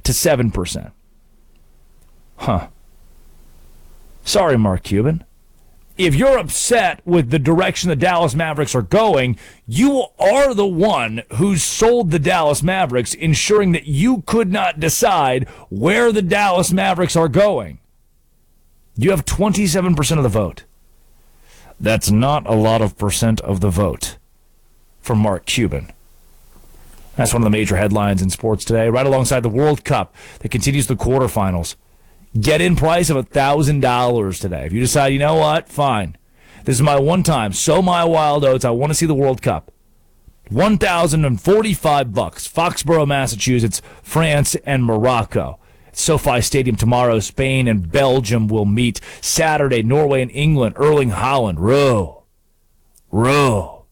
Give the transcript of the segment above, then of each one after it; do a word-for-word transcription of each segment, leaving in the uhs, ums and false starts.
to seven percent. Huh. Sorry, Mark Cuban. If you're upset with the direction the Dallas Mavericks are going, you are the one who sold the Dallas Mavericks, ensuring that you could not decide where the Dallas Mavericks are going. You have twenty-seven percent of the vote. That's not a lot of percent of the vote for Mark Cuban. That's one of the major headlines in sports today, right alongside the World Cup that continues the quarterfinals. Get-in price of one thousand dollars today. If you decide, you know what, fine. This is my one time. Sow my wild oats. I want to see the World Cup. one thousand forty-five bucks. Foxborough, Massachusetts, France, and Morocco. At SoFi Stadium tomorrow, Spain and Belgium will meet. Saturday, Norway and England. Erling Haaland. Row. Row.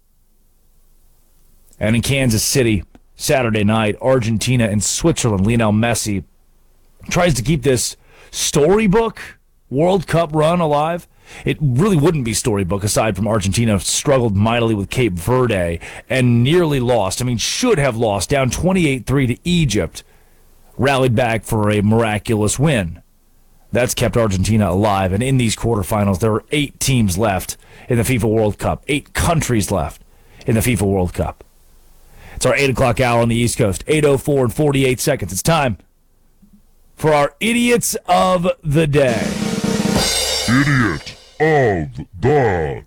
And in Kansas City, Saturday night, Argentina and Switzerland. Lionel Messi tries to keep this storybook World Cup run alive. It really wouldn't be storybook aside from Argentina struggled mightily with Cape Verde and nearly lost. I mean, should have lost, down twenty-eight three to Egypt. Rallied back for a miraculous win. That's kept Argentina alive. And in these quarterfinals, there are eight teams left in the FIFA World Cup. Eight countries left in the FIFA World Cup. It's our eight o'clock hour on the East Coast. eight oh four and forty-eight seconds. It's time for our Idiots of the Day. Idiot of the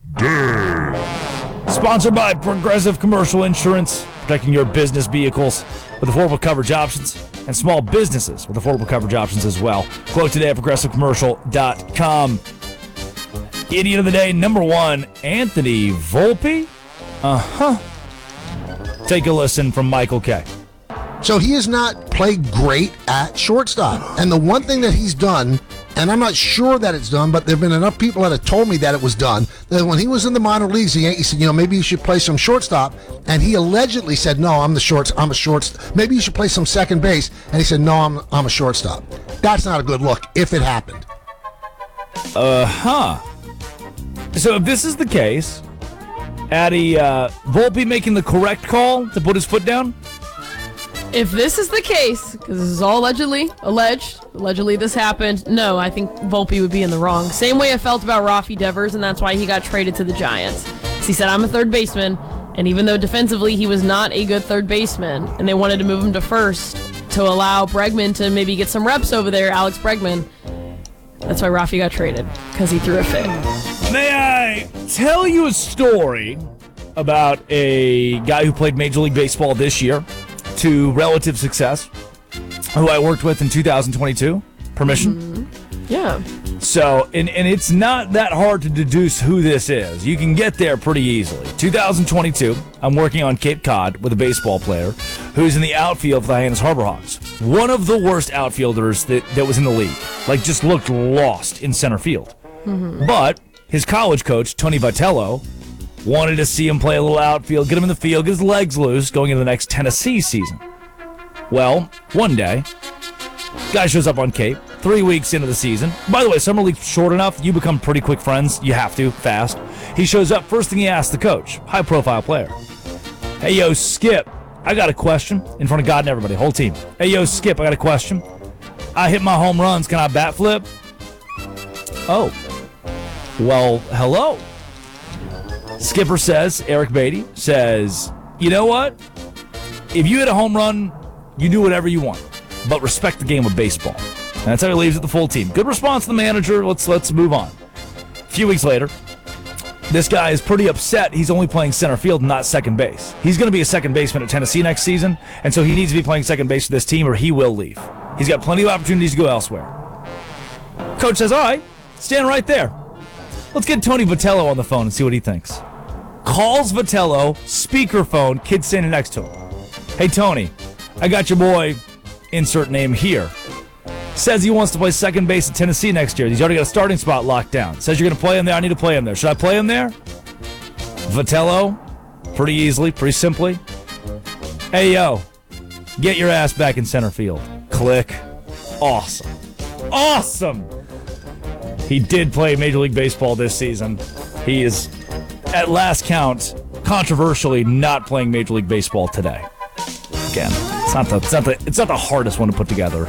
Day. Sponsored by Progressive Commercial Insurance, protecting your business vehicles with affordable coverage options and small businesses with affordable coverage options as well. Quote today at progressive commercial dot com. Idiot of the Day, number one, Anthony Volpe. Uh-huh. Take a listen from Michael K. So he has not played great at shortstop. And the one thing that he's done, and I'm not sure that it's done, but there have been enough people that have told me that it was done, that when he was in the minor leagues, the Yankees said, you know, maybe you should play some shortstop. And he allegedly said, no, I'm the shorts, I'm a shortstop. Maybe you should play some second base. And he said, no, I'm I'm a shortstop. That's not a good look if it happened. Uh-huh. So if this is the case, Addy, uh, Volpe making the correct call to put his foot down? If this is the case, because this is all allegedly, alleged, allegedly this happened, no, I think Volpe would be in the wrong. Same way I felt about Rafi Devers, and that's why he got traded to the Giants. So he said, I'm a third baseman, and even though defensively he was not a good third baseman, and they wanted to move him to first to allow Bregman to maybe get some reps over there, Alex Bregman, that's why Rafi got traded, because he threw a fit. May I tell you a story about a guy who played Major League Baseball this year to relative success, who I worked with in two thousand twenty-two. Permission? Mm-hmm. Yeah. So, and, and it's not that hard to deduce who this is. You can get there pretty easily. two thousand twenty-two, I'm working on Cape Cod with a baseball player who's in the outfield for the Hyannis Harbor Hawks. One of the worst outfielders that, that was in the league. Like, just looked lost in center field. Mm-hmm. But his college coach, Tony Vitello, wanted to see him play a little outfield, get him in the field, get his legs loose going into the next Tennessee season. Well, one day, guy shows up on Cape, three weeks into the season. By the way, summer league's short enough, you become pretty quick friends. You have to, fast. He shows up, first thing he asks the coach, high-profile player. Hey, yo, Skip, I got a question. In front of God and everybody, whole team. Hey, yo, Skip, I got a question. I hit my home runs. Can I bat flip? Oh. Well, hello. Skipper says, Eric Beatty says, you know what? If you hit a home run, you do whatever you want, but respect the game of baseball. And that's how he leaves it the full team. Good response to the manager. Let's let's move on. A few weeks later, this guy is pretty upset he's only playing center field and not second base. He's going to be a second baseman at Tennessee next season, and so he needs to be playing second base for this team or he will leave. He's got plenty of opportunities to go elsewhere. Coach says, all right, stand right there. Let's get Tony Vitello on the phone and see what he thinks. Calls Vitello, speakerphone, kid standing next to him. Hey, Tony, I got your boy, insert name here. Says he wants to play second base at Tennessee next year. He's already got a starting spot locked down. Says you're going to play him there. I need to play him there. Should I play him there? Vitello, pretty easily, pretty simply. Hey, yo, get your ass back in center field. Click. Awesome. Awesome. He did play Major League Baseball this season. He is, at last count, controversially not playing Major League Baseball today. Again, it's not the it's not the it's not the hardest one to put together.